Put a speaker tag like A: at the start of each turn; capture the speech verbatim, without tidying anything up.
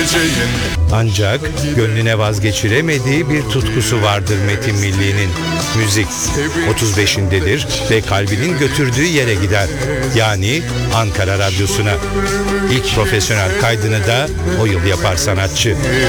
A: geleceğin.
B: Ancak gönlüne vazgeçiremediği bir tutkusu vardır Metin Milli'nin. Müzik. otuz beşindedir ve kalbinin götürdüğü yere gider. Yani Ankara Radyosu'na. İlk profesyonel kaydını da o yıl yapar sanatçı.